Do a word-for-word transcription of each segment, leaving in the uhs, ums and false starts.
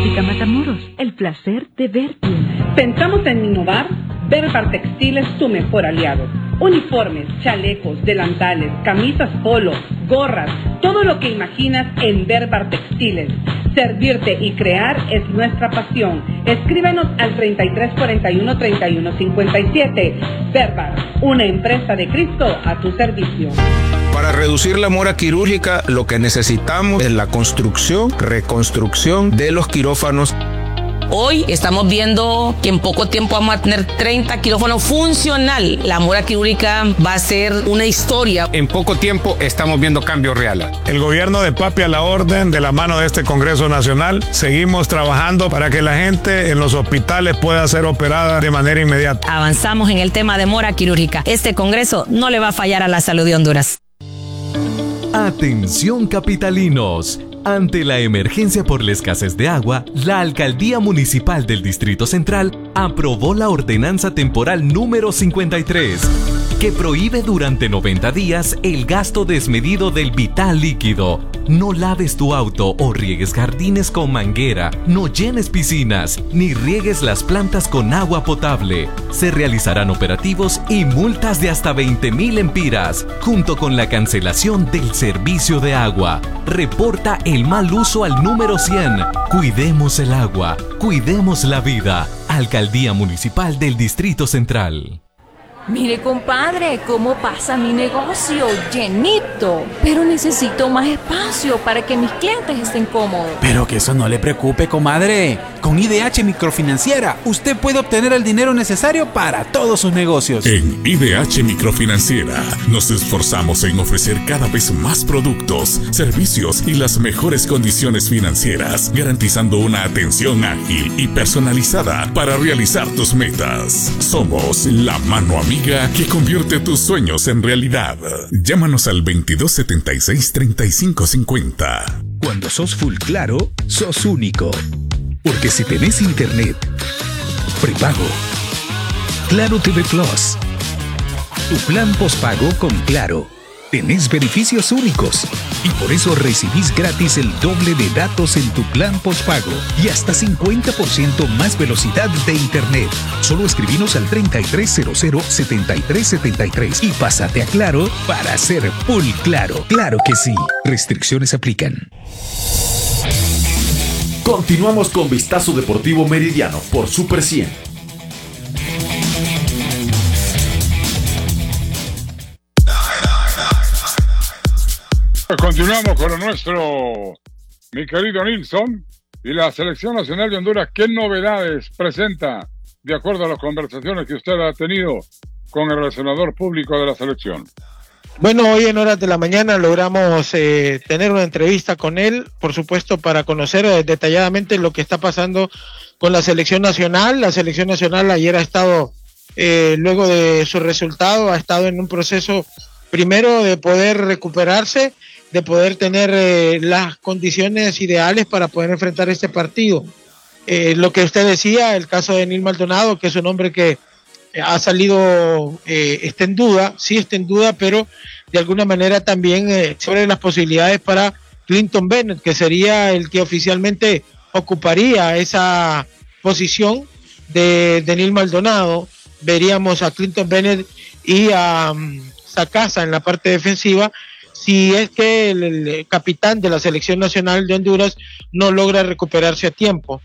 Quirúrgica Matamoros, el placer de ver bien. Pensamos en innovar. Berbar Textil es tu mejor aliado. Uniformes, chalecos, delantales, camisas polo, gorras, todo lo que imaginas en Berbar Textiles. Servirte y crear es nuestra pasión. Escríbenos al treinta y tres cuarenta y uno, treinta y uno cincuenta y siete. Berbar, una empresa de Cristo a tu servicio. Para reducir la mora quirúrgica, lo que necesitamos es la construcción, reconstrucción de los quirófanos. Hoy estamos viendo que en poco tiempo vamos a tener treinta quirófanos funcional. La mora quirúrgica va a ser una historia. En poco tiempo estamos viendo cambios reales. El gobierno de Papi a la orden, de la mano de este Congreso Nacional, seguimos trabajando para que la gente en los hospitales pueda ser operada de manera inmediata. Avanzamos en el tema de mora quirúrgica. Este Congreso no le va a fallar a la salud de Honduras. Atención capitalinos. Ante la emergencia por la escasez de agua, la Alcaldía Municipal del Distrito Central aprobó la ordenanza temporal número cincuenta y tres, que prohíbe durante noventa días el gasto desmedido del vital líquido. No laves tu auto o riegues jardines con manguera, no llenes piscinas, ni riegues las plantas con agua potable. Se realizarán operativos y multas de hasta veinte mil empiras, junto con la cancelación del servicio de agua. Reporta el mal uso al número cien. Cuidemos el agua, cuidemos la vida. Alcaldía Municipal del Distrito Central. Mire, compadre, cómo pasa mi negocio, llenito. Pero necesito más espacio para que mis clientes estén cómodos. Pero que eso no le preocupe, comadre. Con I D H Microfinanciera, usted puede obtener el dinero necesario para todos sus negocios. En I D H Microfinanciera nos esforzamos en ofrecer cada vez más productos, servicios y las mejores condiciones financieras, garantizando una atención ágil y personalizada para realizar tus metas. Somos la mano amiga que convierte tus sueños en realidad. Llámanos al veintidós setenta y seis, treinta y cinco cincuenta. Cuando sos full Claro, sos único. Porque si tenés internet prepago, Claro T V Plus, tu plan postpago con Claro, tenés beneficios únicos y por eso recibís gratis el doble de datos en tu plan postpago y hasta cincuenta por ciento más velocidad de internet. Solo escribinos al treinta y tres cero cero, setenta y tres setenta y tres y pásate a Claro para ser full Claro. Claro que sí. Restricciones aplican. Continuamos con Vistazo Deportivo Meridiano por Super cien. Continuamos con lo nuestro, mi querido Nilsson, y la Selección Nacional de Honduras. ¿Qué novedades presenta de acuerdo a las conversaciones que usted ha tenido con el relacionador público de la selección? Bueno, hoy en horas de la mañana logramos eh, tener una entrevista con él, por supuesto, para conocer eh, detalladamente lo que está pasando con la Selección Nacional. La Selección Nacional ayer ha estado, eh, luego de su resultado, ha estado en un proceso primero de poder recuperarse, de poder tener eh, las condiciones ideales para poder enfrentar este partido. Eh, lo que usted decía, el caso de Neil Maldonado, que es un hombre que ha salido, eh, está en duda, sí está en duda, pero de alguna manera también eh, sobre las posibilidades para Clinton Bennett, que sería el que oficialmente ocuparía esa posición de, de Neil Maldonado. Veríamos a Clinton Bennett y a um, Sacasa en la parte defensiva, si es que el, el capitán de la Selección Nacional de Honduras no logra recuperarse a tiempo.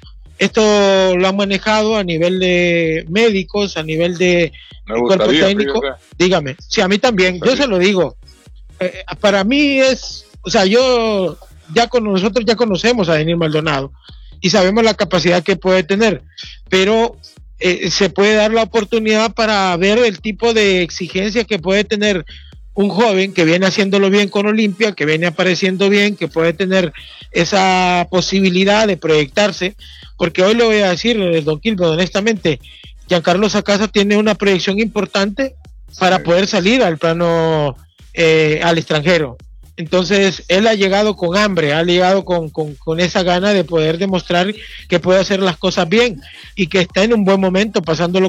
Esto lo han manejado a nivel de médicos, a nivel de, de cuerpo técnico. Dígame, sí, a mí también, yo se lo digo. Eh, para mí es, o sea, yo, ya con nosotros ya conocemos a Daniel Maldonado y sabemos la capacidad que puede tener, pero eh, se puede dar la oportunidad para ver el tipo de exigencia que puede tener un joven que viene haciéndolo bien con Olimpia, que viene apareciendo bien, que puede tener esa posibilidad de proyectarse, porque hoy le voy a decir, don Quilmes, honestamente, Giancarlo Sacasa tiene una proyección importante para poder salir al plano, eh, al extranjero. Entonces, él ha llegado con hambre, ha llegado con, con, con esa gana de poder demostrar que puede hacer las cosas bien y que está en un buen momento, pasándolo